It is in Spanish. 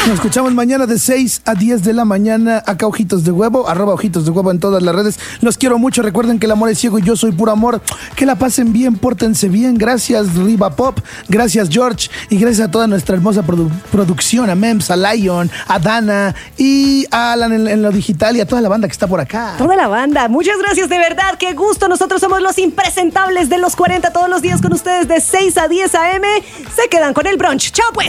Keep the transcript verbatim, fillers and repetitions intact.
Nos escuchamos mañana de seis a diez de la mañana. Acá Ojitos de Huevo, arroba Ojitos de Huevo en todas las redes. Los quiero mucho. Recuerden que el amor es ciego y yo soy puro amor. Que la pasen bien, pórtense bien. Gracias Riva Pop, gracias George y gracias a toda nuestra hermosa produ- producción, a Mems, a Lion, a Dana y a Alan en, en lo digital y a toda la banda que está por acá. Toda la banda, muchas gracias, de verdad, qué gusto. Nosotros somos los impresentables de los cuarenta, todos los días con ustedes de seis a diez a eme. Se quedan con el brunch. Chao pues.